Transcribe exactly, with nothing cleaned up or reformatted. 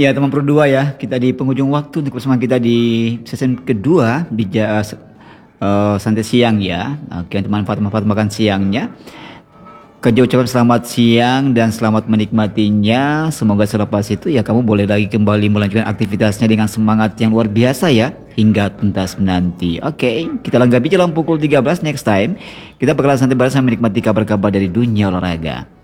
Ya teman Pro dua ya, kita di penghujung waktu untuk bersama kita di season kedua di ja- eh, santai siang ya. Oke, untuk manfaat-manfaat makan siangnya. Kerja ucapan selamat siang dan selamat menikmatinya. Semoga selepas itu ya kamu boleh lagi kembali melanjutkan aktivitasnya dengan semangat yang luar biasa ya. Hingga tuntas menanti. Oke, kita langgapi jalan pukul tiga belas next time. Kita bakalan santai bersama menikmati kabar-kabar dari dunia olahraga.